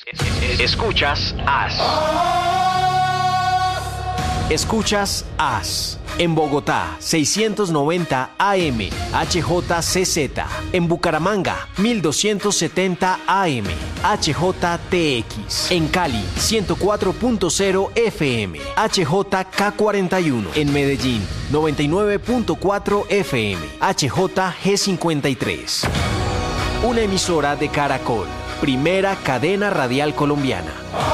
Escuchas AS. Escuchas AS. En Bogotá, 690 AM, HJCZ. En Bucaramanga, 1270 AM, HJTX. En Cali, 104.0 FM, HJK41. En Medellín, 99.4 FM, HJG53. Una emisora de Caracol, primera cadena radial colombiana.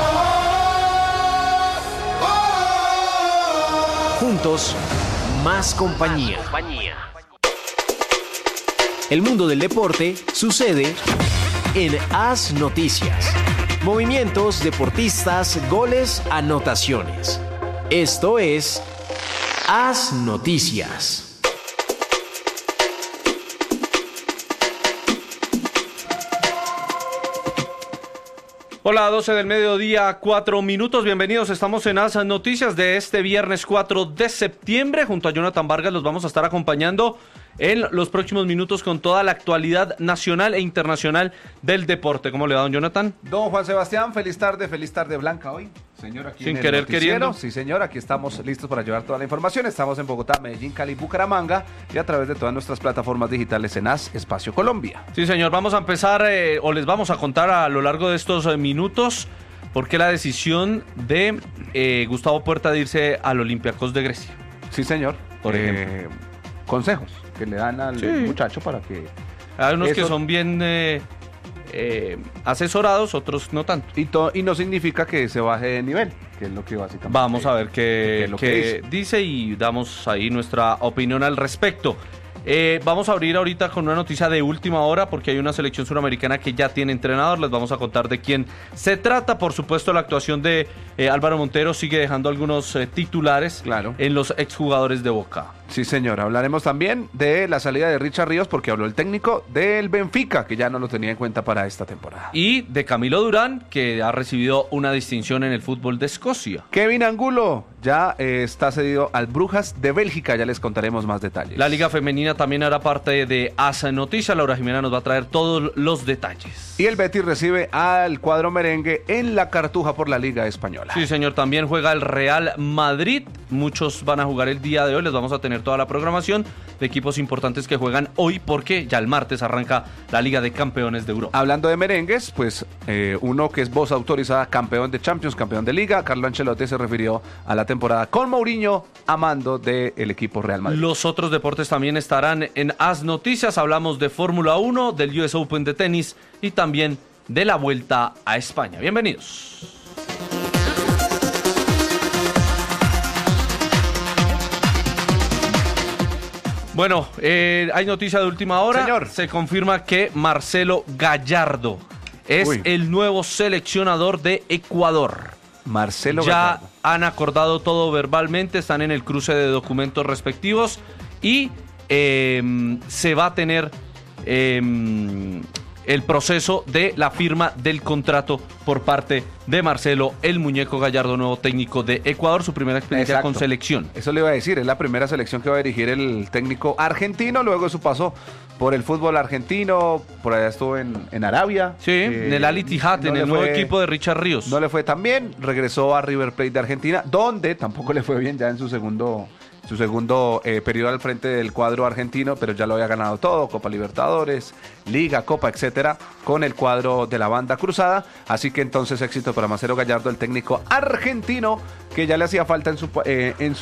Juntos, más compañía. El mundo del deporte sucede en AS Noticias. Movimientos, deportistas, goles, anotaciones. Esto es AS Noticias. Hola, 12 del mediodía, 4 minutos. Bienvenidos, estamos en AS Noticias de este viernes 4 de septiembre. Junto a Jonathan Vargas los vamos a estar acompañando en los próximos minutos con toda la actualidad nacional e internacional del deporte. ¿Cómo le va, don Jonathan? Don Juan Sebastián, feliz tarde Blanca hoy. Señor, aquí sin en querer el noticiero. queriendo. Sí, señor, aquí estamos listos para llevar toda la información. Estamos en Bogotá, Medellín, Cali, Bucaramanga y a través de todas nuestras plataformas digitales en AS Espacio Colombia. Sí, señor, vamos a empezar o les vamos a contar a lo largo de estos minutos por qué la decisión de Gustavo Puerta de irse al Olympiacos de Grecia. Sí, señor. Por ejemplo. Consejos que le dan al muchacho para que... Hay unos que son bien... asesorados, otros no tanto. Y no significa que se baje de nivel, que es lo que básicamente... Vamos a ver qué dice y damos ahí nuestra opinión al respecto. Vamos a abrir ahorita con una noticia de última hora porque hay una selección suramericana que ya tiene entrenador. Les vamos a contar de quién se trata. Por supuesto, la actuación de Álvaro Montero sigue dejando algunos titulares en los exjugadores de Boca. Sí, señor. Hablaremos también de la salida de Richard Ríos porque habló el técnico del Benfica, que ya no lo tenía en cuenta para esta temporada. Y de Camilo Durán, que ha recibido una distinción en el fútbol de Escocia. Kevin Angulo ya está cedido al Brujas de Bélgica. Ya les contaremos más detalles. La Liga Femenina también hará parte de AS Noticias. Laura Jimena nos va a traer todos los detalles. Y el Betis recibe al cuadro merengue en la Cartuja por la Liga Española. Sí, señor. También juega el Real Madrid. Muchos van a jugar el día de hoy. Les vamos a tener toda la programación de equipos importantes que juegan hoy porque ya el martes arranca la Liga de Campeones de Europa. Hablando de merengues, pues uno que es voz autorizada, campeón de Champions, campeón de Liga, Carlo Ancelotti se refirió a la temporada con Mourinho a mando del equipo Real Madrid. Los otros deportes también estarán en AS Noticias. Hablamos de Fórmula 1, del US Open de tenis y también de la Vuelta a España. Bienvenidos. Bueno, hay noticia de última hora. Señor. Se confirma que Marcelo Gallardo es el nuevo seleccionador de Ecuador. Marcelo ya Gallardo. Han acordado todo verbalmente, están en el cruce de documentos respectivos y se va a tener el proceso de la firma del contrato por parte de Marcelo, el muñeco Gallardo, nuevo técnico de Ecuador, su primera experiencia con selección. Eso le iba a decir, es la primera selección que va a dirigir el técnico argentino, luego de su paso por el fútbol argentino, por allá estuvo en Arabia. Sí, en el Al Ittihad, en el nuevo equipo de Richard Ríos. No le fue tan bien, regresó a River Plate de Argentina, donde tampoco le fue bien ya en su segundo periodo al frente del cuadro argentino, pero ya lo había ganado todo, Copa Libertadores, Liga, Copa, etcétera, con el cuadro de la banda cruzada. Así que entonces éxito para Marcelo Gallardo, el técnico argentino, que ya le hacía falta en su